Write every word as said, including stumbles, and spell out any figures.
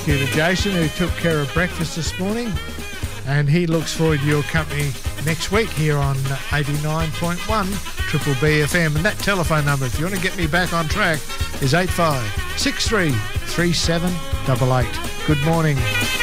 Thank you to Jason, who took care of breakfast this morning, and he looks forward to your company next week here on eighty-nine point one Triple B F M. And that telephone number, if you want to get me back on track, is eight five six three three seven eight eight. Good morning.